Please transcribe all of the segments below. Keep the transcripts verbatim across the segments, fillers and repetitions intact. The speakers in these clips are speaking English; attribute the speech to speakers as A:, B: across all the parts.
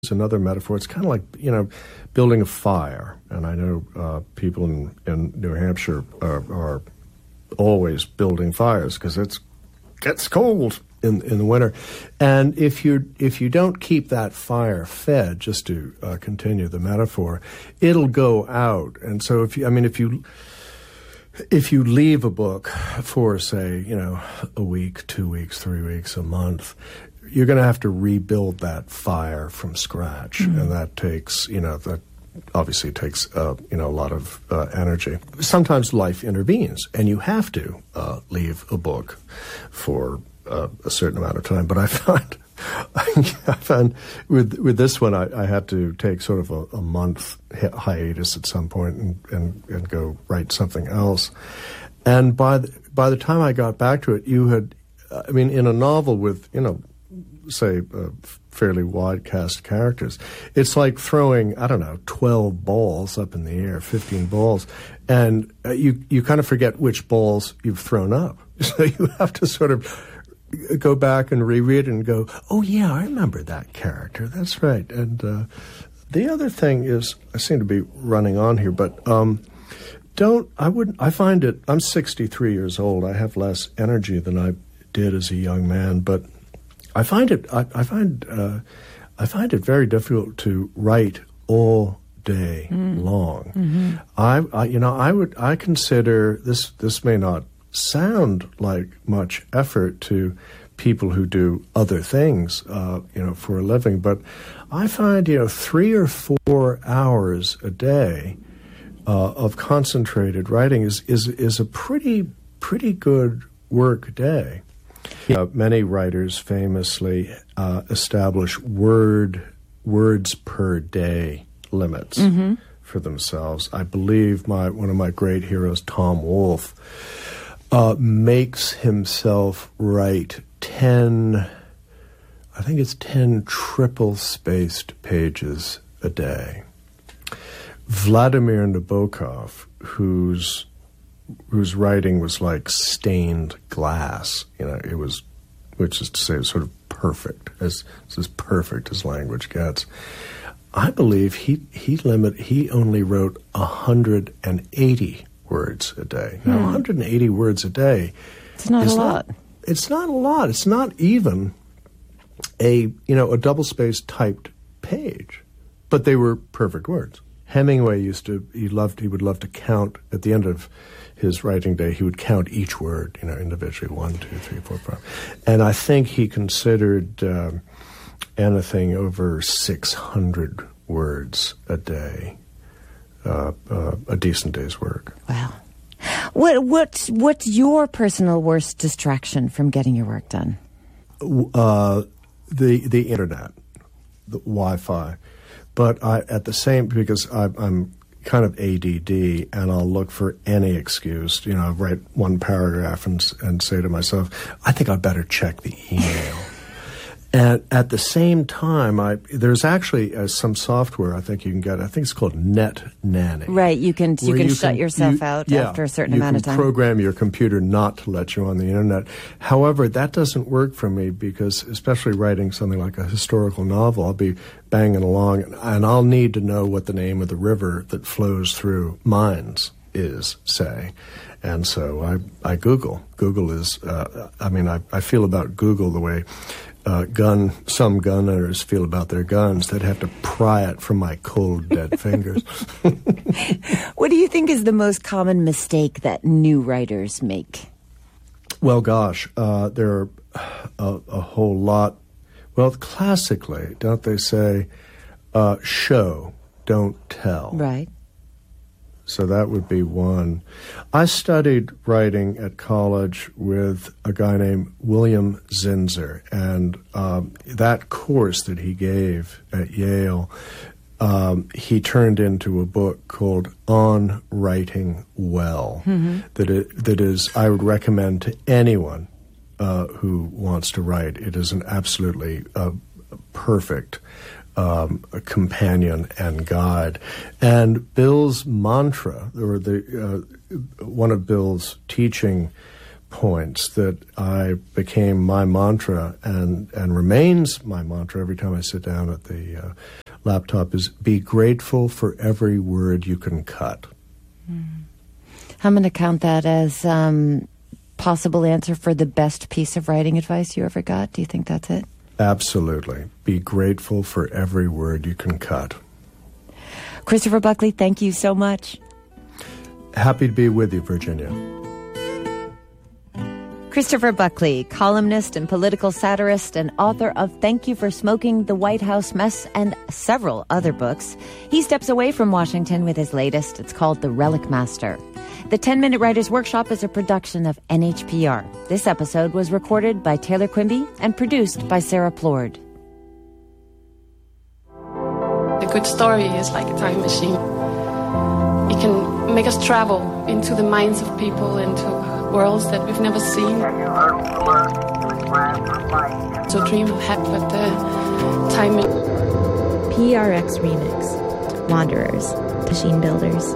A: another metaphor. It's kind of like, you know, building a fire. And I know uh, people in, in New Hampshire are, are always building fires because it gets cold in in the winter. And if you if you don't keep that fire fed, just to uh, continue the metaphor, it'll go out. And so if you, I mean, if you if you leave a book for, say, you know, a week, two weeks, three weeks, a month, you're going to have to rebuild that fire from scratch, mm-hmm. and that takes, you know, that obviously takes, uh, you know, a lot of uh, energy. Sometimes life intervenes, and you have to uh, leave a book for uh, a certain amount of time. But I found, I found with with this one, I, I had to take sort of a, a month hiatus at some point and, and, and go write something else. And by the, by the time I got back to it, you had, I mean, in a novel with, you know, say, uh, fairly wide cast characters, it's like throwing, I don't know, twelve balls up in the air, fifteen balls, and uh, you, you kind of forget which balls you've thrown up. So you have to sort of go back and reread and go, oh, yeah, I remember that character. That's right. And uh, the other thing is, I seem to be running on here, but um, don't, I wouldn't, I find it, I'm sixty-three years old. I have less energy than I did as a young man, but I find it. I, I find. Uh, I find it very difficult to write all day mm. long. Mm-hmm. I, I, you know, I would. I consider this. This may not sound like much effort to people who do other things, uh, you know, for a living. But I find, you know, three or four hours a day uh, of concentrated writing is is is a pretty pretty good work day. You know, many writers famously uh, establish word words per day limits mm-hmm. for themselves. I believe my one of my great heroes, Tom Wolfe, uh, makes himself write ten, I think it's ten triple-spaced pages a day. Vladimir Nabokov, who's whose writing was like stained glass, you know, it was, which is to say, it was sort of perfect, as it's as perfect as language gets. I believe he he limit he only wrote one hundred eighty words a day. Now, hmm. one hundred eighty words a day,
B: it's not a lot.
A: Not, it's not a lot. It's not even a you know a double-spaced typed page, but they were perfect words. Hemingway used to he loved he would love to count at the end of his writing day. He would count each word, you know, individually, one, two, three, four, five. And I think he considered um, anything over six hundred words a day uh, uh, a decent day's work.
B: Wow. What what's what's your personal worst distraction from getting your work done?
A: Uh, the the internet, the Wi-Fi. But I, at the same, because I, I'm kind of A D D, and I'll look for any excuse. You know, I'll write one paragraph and and say to myself, I think I'd better check the email. And at the same time, I there's actually uh, some software I think you can get. I think it's called Net Nanny.
B: Right, you can you can
A: you
B: shut
A: can,
B: yourself
A: you,
B: out
A: yeah,
B: after a certain amount of time.
A: You can program your computer not to let you on the internet. However, that doesn't work for me because, especially writing something like a historical novel, I'll be banging along, and I'll need to know what the name of the river that flows through mines is, say. And so I, I Google. Google is, uh, I mean, I, I feel about Google the way uh, gun some gun owners feel about their guns. They'd have to pry it from my cold, dead fingers.
B: What do you think is the most common mistake that new writers make?
A: Well, gosh, uh, there are a, a whole lot. Well, classically, don't they say, uh, show, don't tell?
B: Right.
A: So that would be one. I studied writing at college with a guy named William Zinsser, and um, that course that he gave at Yale, um, he turned into a book called On Writing Well, mm-hmm. that it, that is, I would recommend to anyone uh, who wants to write. It is an absolutely uh, perfect Um, a companion and guide. And Bill's mantra, or the uh, one of Bill's teaching points that I became my mantra and, and remains my mantra every time I sit down at the uh, laptop is be grateful for every word you can cut.
B: Mm. I'm going to count that as um, possible answer for the best piece of writing advice you ever got. Do you think that's it?
A: Absolutely. Be grateful for every word you can cut.
B: Christopher Buckley, thank you so much.
A: Happy to be with you, Virginia.
B: Christopher Buckley, columnist and political satirist and author of Thank You for Smoking the White House Mess and several other books. He steps away from Washington with his latest. It's called The Relic Master. The ten-Minute Writers Workshop is a production of N H P R. This episode was recorded by Taylor Quimby and produced by Sarah Plord.
C: A good story is like a time machine. It can make us travel into the minds of people, into worlds that we've never seen. So dream of heck with the time.
D: P R X Remix. Wanderers. Machine Builders.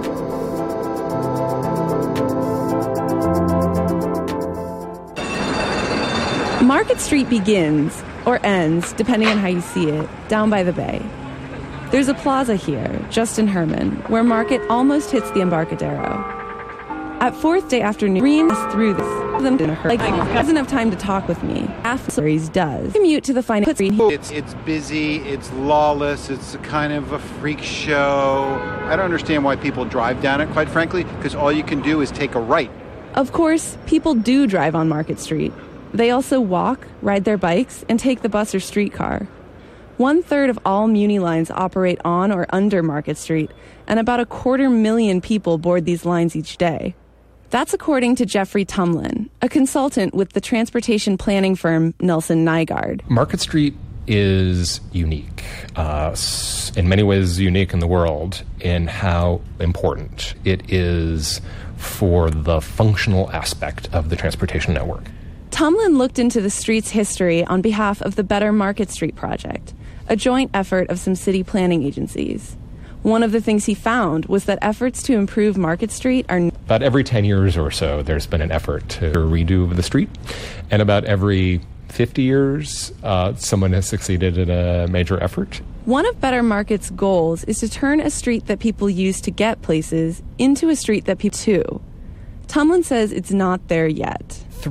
E: Market Street begins, or ends, depending on how you see it, down by the bay. There's a plaza here, just in Herman, where Market almost hits the Embarcadero. At fourth day afternoon, Reem is through this. Them in a hurry. Like, doesn't have time to talk with me. After series does. Commute to the final.
F: It's it's busy. It's lawless. It's a kind of a freak show. I don't understand why people drive down it, quite frankly, because all you can do is take a right.
E: Of course, people do drive on Market Street. They also walk, ride their bikes, and take the bus or streetcar. One-third of all Muni lines operate on or under Market Street, and about a quarter million people board these lines each day. That's according to Jeffrey Tumlin, a consultant with the transportation planning firm Nelson Nygaard.
G: Market Street is unique, uh, in many ways unique in the world in how important it is for the functional aspect of the transportation network.
E: Tumlin looked into the street's history on behalf of the Better Market Street Project, a joint effort of some city planning agencies. One of the things he found was that efforts to improve Market Street are...
G: About every ten years or so, there's been an effort to redo the street. And about every fifty years, uh, someone has succeeded in a major effort.
E: One of Better Market's goals is to turn a street that people use to get places into a street that people to. Tumlin says it's not there yet.